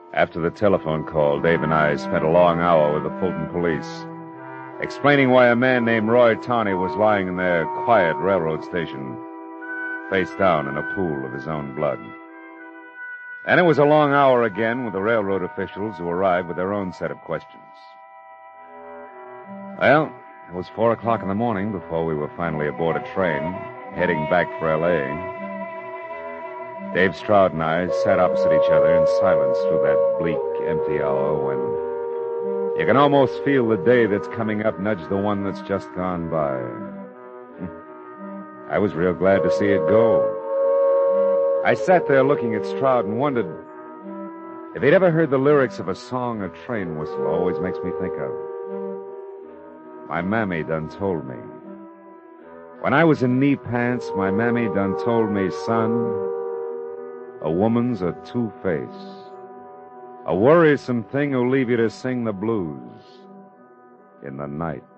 After the telephone call, Dave and I spent a long hour with the Fulton police, explaining why a man named Roy Tawney was lying in their quiet railroad station, face down in a pool of his own blood. And it was a long hour again with the railroad officials who arrived with their own set of questions. Well, it was 4 o'clock in the morning before we were finally aboard a train, heading back for L.A. Dave Stroud and I sat opposite each other in silence through that bleak, empty hour when you can almost feel the day that's coming up nudge the one that's just gone by. I was real glad to see it go. I sat there looking at Stroud and wondered if he'd ever heard the lyrics of a song a train whistle always makes me think of. My mammy done told me. When I was in knee pants, my mammy done told me, son, a woman's a two-face, a worrisome thing who'll leave you to sing the blues in the night.